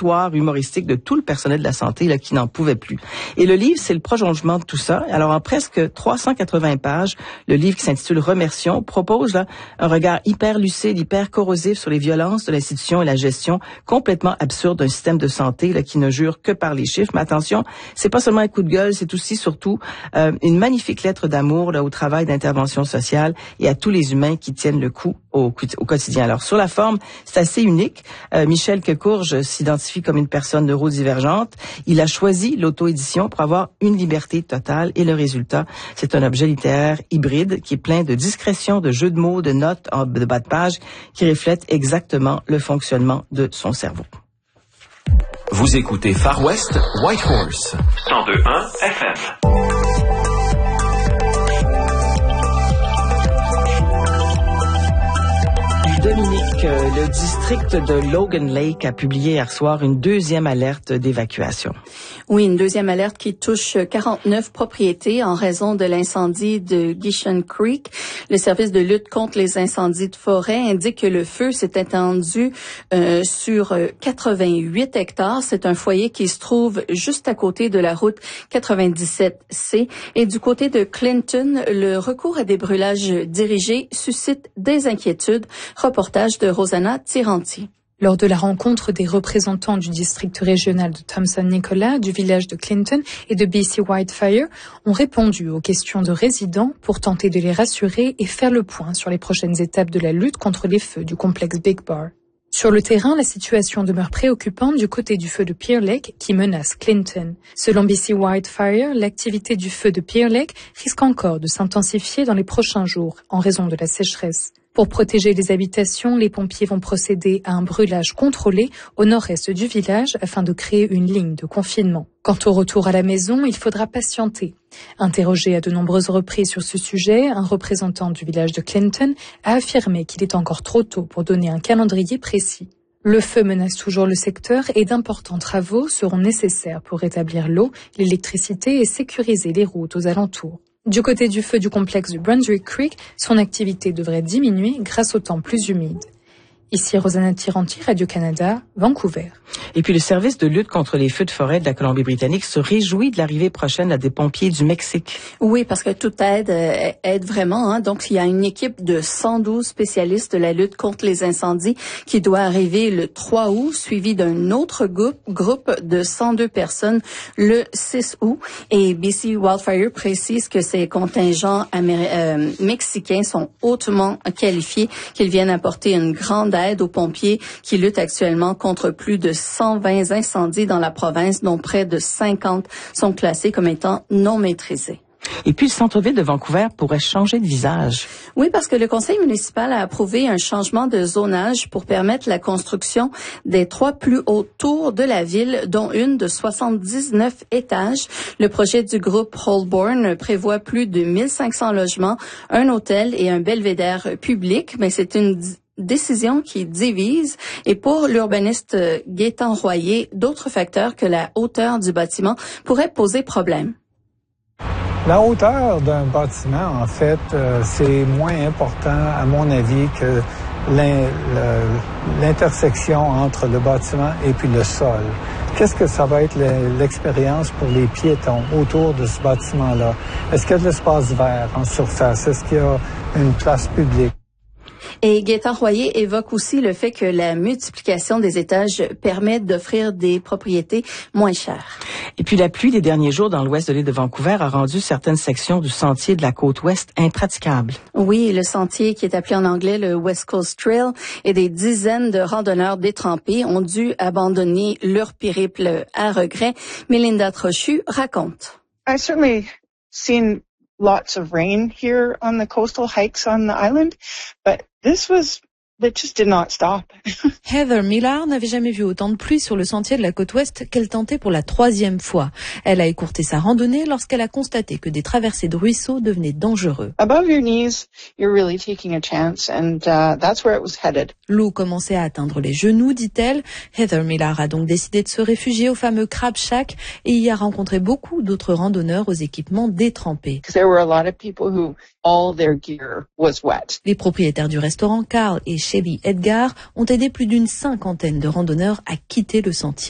exutoire humoristique de tout le personnel de la santé là, qui n'en pouvait plus. Et le livre, c'est le prolongement de tout ça. Alors, en presque 380 pages, le livre qui s'intitule Remercions propose là, un regard hyper lucide, hyper corrosif sur les violences de l'institution et la gestion complètement absurde d'un système de santé là, qui ne jure que par les chiffres. Mais attention, c'est pas seulement un coup de gueule, c'est aussi surtout une magnifique lettre d'amour là, au travail d'intervention sociale et à tous les humains qui tiennent le coup au quotidien. Alors, sur la forme, c'est assez unique. Michel Quecourge s'identifie comme une personne neurodivergente. Il a choisi l'auto-édition pour avoir une liberté totale et le résultat, c'est un objet littéraire hybride qui est plein de discrétion, de jeux de mots, de notes de bas de page qui reflètent exactement le fonctionnement de son cerveau. Vous écoutez Far West Whitehorse 102.1 FM. Dominique, le district de Logan Lake a publié hier soir une deuxième alerte d'évacuation. Oui, une deuxième alerte qui touche 49 propriétés en raison de l'incendie de Gishon Creek. Le service de lutte contre les incendies de forêt indique que le feu s'est étendu sur 88 hectares. C'est un foyer qui se trouve juste à côté de la route 97C. Et du côté de Clinton, le recours à des brûlages dirigés suscite des inquiétudes. Reportage de Rosanna Tiranti. Lors de la rencontre des représentants du district régional de Thompson-Nicolas, du village de Clinton et de BC Wildfire ont répondu aux questions de résidents pour tenter de les rassurer et faire le point sur les prochaines étapes de la lutte contre les feux du complexe Big Bar. Sur le terrain, la situation demeure préoccupante du côté du feu de Pierre Lake qui menace Clinton. Selon BC Wildfire, l'activité du feu de Pierre Lake risque encore de s'intensifier dans les prochains jours en raison de la sécheresse. Pour protéger les habitations, les pompiers vont procéder à un brûlage contrôlé au nord-est du village afin de créer une ligne de confinement. Quant au retour à la maison, il faudra patienter. Interrogé à de nombreuses reprises sur ce sujet, un représentant du village de Clinton a affirmé qu'il est encore trop tôt pour donner un calendrier précis. Le feu menace toujours le secteur et d'importants travaux seront nécessaires pour rétablir l'eau, l'électricité et sécuriser les routes aux alentours. Du côté du feu du complexe du Brunswick Creek, son activité devrait diminuer grâce au temps plus humide. Ici Rosanna Tiranti, Radio-Canada, Vancouver. Et puis le service de lutte contre les feux de forêt de la Colombie-Britannique se réjouit de l'arrivée prochaine des pompiers du Mexique. Oui, parce que toute aide vraiment. Donc, il y a une équipe de 112 spécialistes de la lutte contre les incendies qui doit arriver le 3 août, suivi d'un autre groupe de 102 personnes le 6 août. Et BC Wildfire précise que ces contingents mexicains sont hautement qualifiés, qu'ils viennent apporter une grande aide aux pompiers qui luttent actuellement contre plus de 120 incendies dans la province, dont près de 50 sont classés comme étant non maîtrisés. Et puis, le centre-ville de Vancouver pourrait changer de visage. Oui, parce que le conseil municipal a approuvé un changement de zonage pour permettre la construction des 3 plus hautes tours de la ville, dont une de 79 étages. Le projet du groupe Holborn prévoit plus de 1500 logements, un hôtel et un belvédère public, mais c'est une décision qui divise. Et pour l'urbaniste Gaétan Royer, d'autres facteurs que la hauteur du bâtiment pourraient poser problème. La hauteur d'un bâtiment, en fait, c'est moins important, à mon avis, que l'intersection entre le bâtiment et puis le sol. Qu'est-ce que ça va être l'expérience pour les piétons autour de ce bâtiment-là? Est-ce qu'il y a de l'espace vert en surface? Est-ce qu'il y a une place publique? Et Gaétan Royer évoque aussi le fait que la multiplication des étages permet d'offrir des propriétés moins chères. Et puis la pluie des derniers jours dans l'ouest de l'île de Vancouver a rendu certaines sections du sentier de la côte ouest impraticables. Oui, le sentier qui est appelé en anglais le West Coast Trail et des dizaines de randonneurs détrempés ont dû abandonner leur périple à regret. Mélinda Trochu raconte. I've certainly seen lots of rain here on the coastal hikes on the island, but it just did not stop. Heather Millar n'avait jamais vu autant de pluie sur le sentier de la côte ouest qu'elle tentait pour la 3e fois. Elle a écourté sa randonnée lorsqu'elle a constaté que des traversées de ruisseaux devenaient dangereux. Above your knees, you're really taking a chance, and that's where it was headed. L'eau commençait à atteindre les genoux, dit-elle. Heather Millar a donc décidé de se réfugier au fameux Crab Shack et y a rencontré beaucoup d'autres randonneurs aux équipements détrempés. There were a lot of people who all their gear was wet. Les propriétaires du restaurant Carl et Shelly Edgar ont aidé plus d'une 50aine de randonneurs à quitter le sentier.